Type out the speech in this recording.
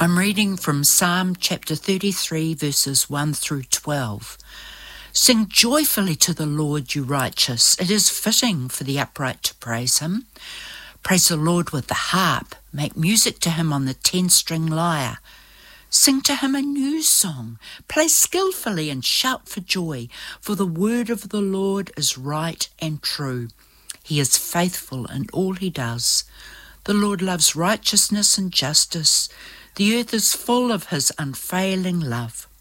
I'm reading from Psalm chapter 33, verses 1 through 12. Sing joyfully to the Lord, you righteous. It is fitting for the upright to praise him. Praise the Lord with the harp. Make music to him on the 10-string lyre. Sing to him a new song. Play skillfully and shout for joy, for the word of the Lord is right and true. He is faithful in all he does. The Lord loves righteousness and justice. The earth is full of his unfailing love.